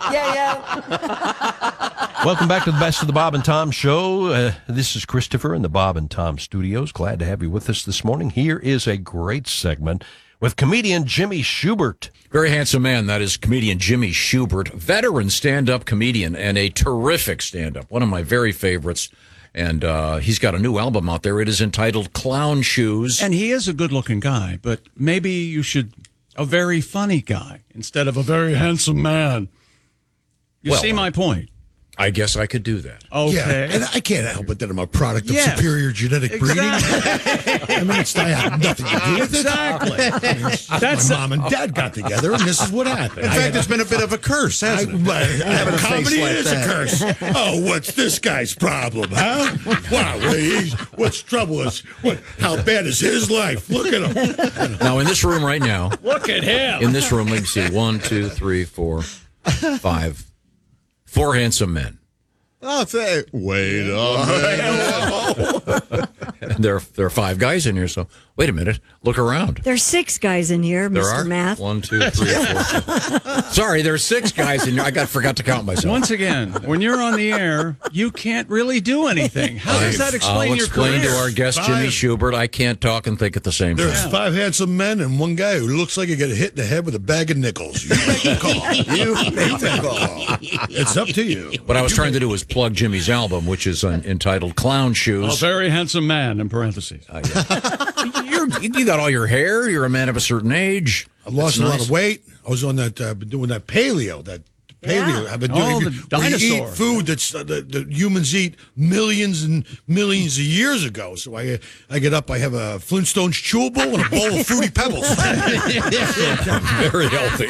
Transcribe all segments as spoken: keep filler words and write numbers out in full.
yeah, yeah. Welcome back to the Best of the Bob and Tom Show. Uh, this is Christopher in the Bob and Tom Studios. Glad to have you with us this morning. Here is a great segment with comedian Jimmy Shubert. Very handsome man, that is comedian Jimmy Shubert, veteran stand-up comedian and a terrific stand-up, one of my very favorites. And uh, he's got a new album out there. It is entitled Clown Shoes. And he is a good-looking guy, but maybe you should, a very funny guy instead of a very handsome man. You Well, see my point? I guess I could do that. Okay. Yeah, and I can't help it that I'm a product of Yes. superior genetic breeding. Exactly. I mean, it's, I have nothing to do with it. Exactly. I mean, it's- That's my mom and dad got together, and this is what happened. In fact, it's been a bit of a curse, I, hasn't it? I, Having a face comedy like is that. a curse. Oh, what's this guy's problem, huh? Wow, well, he's, what's trouble is what? How bad is his life? Look at him. Now, in this room right now, Look at him. in this room, let me see, one, two, three, four, five, four handsome men. Oh, say, wait a minute. There, there are five guys in here, so wait a minute. Look around. There's six guys in here, There Mister are Math. one, two, three, four. Sorry, there's six guys in here. I got forgot to count myself. Once again, when you're on the air, you can't really do anything. How does that explain I'll your explain career? to our guest Jimmy Five. Shubert. I can't talk and think at the same There's time. five handsome men and one guy who looks like he got hit in the head with a bag of nickels. You make the call. You make the call. It's up to you. What I was trying to do was plug Jimmy's album, which is uh, entitled Clown A Shoes. very handsome man, in parentheses. Uh, yeah. You're, you got all your hair. You're a man of a certain age. I lost That's a lot nice. of weight. I was on that, uh, been doing that paleo, that paleo. Yeah. I've been doing Oh, where the you dinosaur. eat food that's uh, the, the humans eat millions and millions of years ago. So I, I get up, I have a Flintstones chewable and a bowl of Fruity Pebbles. Very healthy.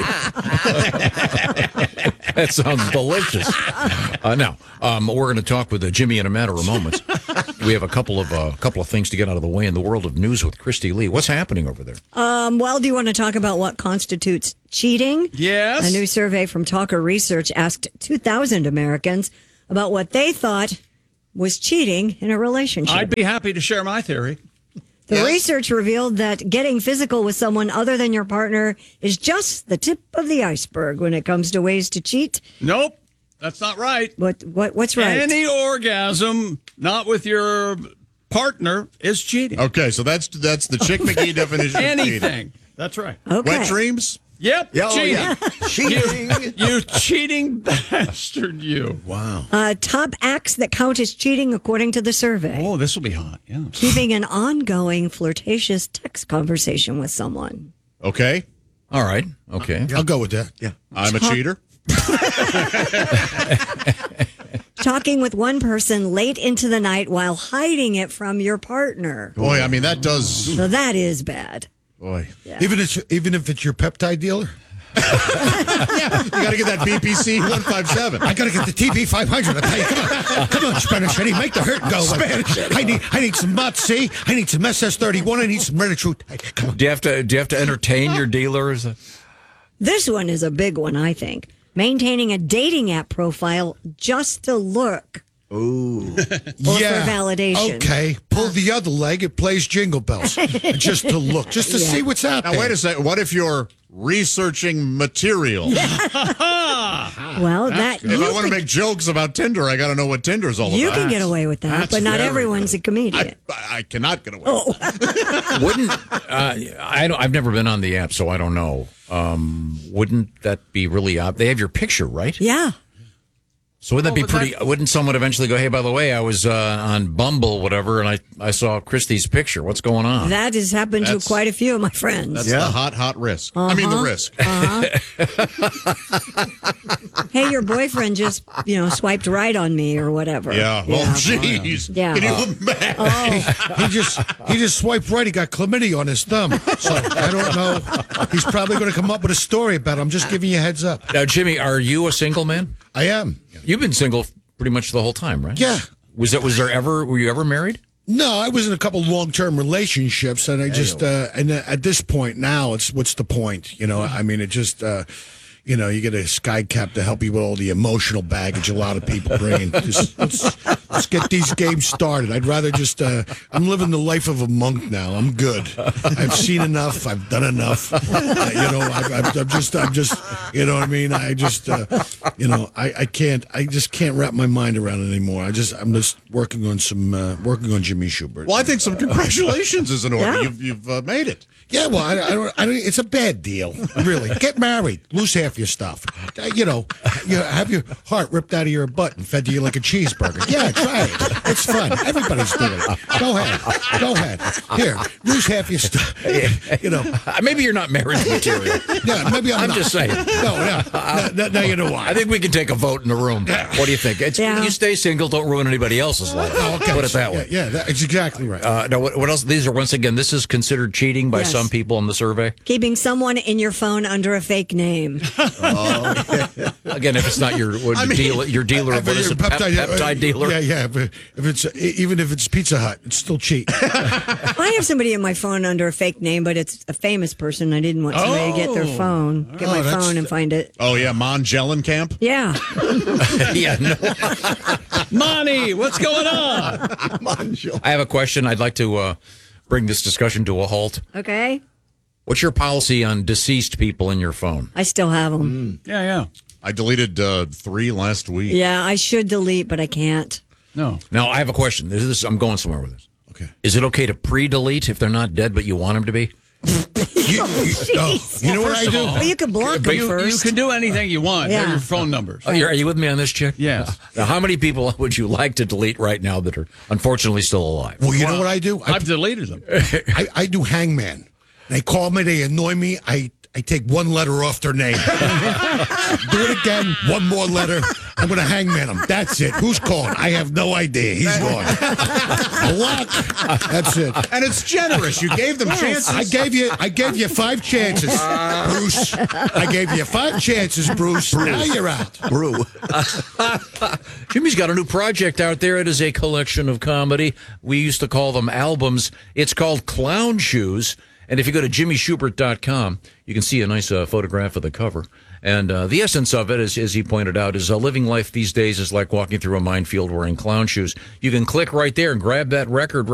That sounds delicious. Uh, now, um, we're going to talk with uh, Jimmy in a matter of moments. We have a couple of uh, couple of things to get out of the way in the world of news with Christy Lee. What's happening over there? Um, well, do you want to talk about what constitutes cheating? Yes. A new survey from Talker Research asked two thousand Americans about what they thought was cheating in a relationship. I'd be happy to share my theory. The research revealed that getting physical with someone other than your partner is just the tip of the iceberg when it comes to ways to cheat. Nope, that's not right. What what what's right? Any orgasm not with your partner is cheating. Okay, so that's that's the Chick McGee definition of cheating. Anything. That's right. Okay. Wet dreams? Yep. Yeah, oh, cheating. yeah. You, you cheating bastard, you. Wow. Uh, top acts that count as cheating according to the survey. Oh, this will be hot. Yeah. Keeping an ongoing flirtatious text conversation with someone. Okay, All right. Okay. I'll go with that. Yeah. I'm a cheater. Talking with one person late into the night while hiding it from your partner. Boy, I mean, that does... So that is bad. Boy. Even, if, even if it's your peptide dealer? Yeah, you got to get that B P C one fifty-seven. I gotta get the T V five hundred. I tell you, come on, come on, Spanish Eddie, make the hurt go. Spanish Eddie. I need, I need some Mott C. I need some S S thirty-one. I need some Red Truth. Hey, come on. Do you have to do you have to entertain your dealers? This one is a big one, I think. Maintaining a dating app profile just to look. Ooh. Or Yeah. for validation. Okay, pull the other leg. It plays Jingle Bells, just to look, just to Yeah. see what's out Now, there. wait a second. What if you're researching material? Well, that If you, I want to can, make jokes about Tinder, I got to know what Tinder's all you about. can get away with that, That's but not very everyone's a comedian. I, I cannot get away. Oh. Wouldn't uh, I? Don't, I've never been on the app, so I don't know. Um, wouldn't that be really odd? They have your picture, right? Yeah. So wouldn't that Oh, be but pretty? that- Wouldn't someone eventually go, "Hey, by the way, I was uh, on Bumble, whatever, and I, I saw Christy's picture. What's going on?" That has happened That's- to quite a few of my friends. That's the hot, hot risk. I mean, the risk. Hey, your boyfriend just, you know, swiped right on me or whatever. Yeah. Oh, jeez. Yeah. Can you imagine? He just he just swiped right. He got chlamydia on his thumb. So I don't know. He's probably going to come up with a story about it. I'm just giving you a heads up. Now, Jimmy, are you a single man? I am. You've been single pretty much the whole time, right? Yeah. Was that? Was there ever? Were you ever married? No, I was in a couple long-term relationships, and I just uh, and uh, at this point now, it's what's the point? You know, I mean, it just uh, you know, you get a sky cap to help you with all the emotional baggage a lot of people bring. Just, let's, let's get these games started. I'd rather just, uh, I'm living the life of a monk now. I'm good. I've seen enough. I've done enough. Uh, you know, I, I, I'm just, I'm just, you know what I mean? I just, uh, you know, I, I can't, I just can't wrap my mind around it anymore. I just, I'm just working on some, uh, working on Jimmy Schubert. Well, I think some congratulations is in order. Yeah. You've, you've uh, made it. Yeah, well, I, I don't. I don't. It's a bad deal, really. Get married, lose half your stuff. Uh, You know, you have your heart ripped out of your butt and fed to you like a cheeseburger. Yeah, try it. It's fun. Everybody's doing it. Go ahead. Go ahead. Here, lose half your stuff. You know. Maybe you're not marriage material. Yeah, maybe I'm, I'm not. just saying. No, no, no, no, no, you know why? I think we can take a vote in the room. What do you think? It's, Yeah. You stay single, don't ruin anybody else's life. Oh, okay. Put it that Yeah, way. yeah, that's exactly right. Uh, now, what, what else? These are, once again, this is considered cheating by Yes. some people in the survey. Keeping someone in your phone under a fake name. Again, if it's not your what, I mean, dealer, your dealer, If what is you're it, pep, peptide, uh, peptide dealer? Yeah, yeah. But if it's even if it's Pizza Hut, it's still cheap. I have somebody in my phone under a fake name, but it's a famous person. I didn't want somebody to get their Oh. phone, get Oh, my that's- phone and find it. Oh, yeah, Mon Jellenkamp. Yeah. Yeah, no. Money, what's going on? I have a question. I'd like to uh, bring this discussion to a halt. Okay. What's your policy on deceased people in your phone? I still have them. Yeah, yeah. I deleted uh, three last week. Yeah, I should delete, but I can't. No. Now, I have a question. This is, I'm going somewhere with this. Okay. Is it okay to pre-delete if they're not dead, but you want them to be? You, you, no, you know what I do? Well, you can block them You, you first. can do anything you want. They're Yeah. your phone numbers. Oh, you're, are you with me on this, chick? Yes. Now, how many people would you like to delete right now that are unfortunately still alive? Well, you know what I do? I, I've deleted them. I, I do hangman. They call me, they annoy me. I, I take one letter off their name. Do it again, one more letter. I'm going to hangman them. That's it. Who's calling? I have no idea. He's gone. A lot. That's it. And it's generous. You gave them chances. I gave you I gave you five chances, Bruce. I gave you five chances, Bruce. Now you're out. Brew. Jimmy's got a new project out there. It is a collection of comedy. We used to call them albums. It's called Clown Shoes. And if you go to jimmy schubert dot com, you can see a nice uh, photograph of the cover. And uh, the essence of it, is, as he pointed out, is uh, living life these days is like walking through a minefield wearing clown shoes. You can click right there and grab that record